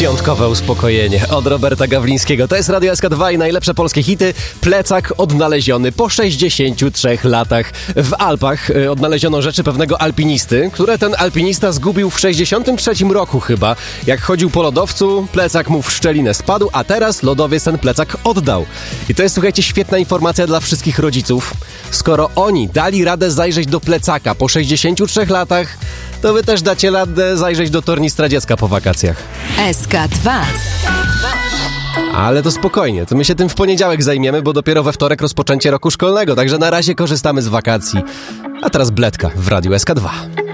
Piątkowe uspokojenie od Roberta Gawlińskiego. To jest Radio SK2 i najlepsze polskie hity. Plecak odnaleziony po 63 latach. W Alpach odnaleziono rzeczy pewnego alpinisty, które ten alpinista zgubił w 63 roku chyba. Jak chodził po lodowcu, plecak mu w szczelinę spadł, a teraz lodowiec ten plecak oddał. I to jest, słuchajcie, świetna informacja dla wszystkich rodziców. Skoro oni dali radę zajrzeć do plecaka po 63 latach, to wy też dacie radę zajrzeć do tornistra dziecka po wakacjach. SK2. Ale to spokojnie, to my się tym w poniedziałek zajmiemy, bo dopiero we wtorek rozpoczęcie roku szkolnego, także na razie korzystamy z wakacji. A teraz Bledka w Radiu SK2.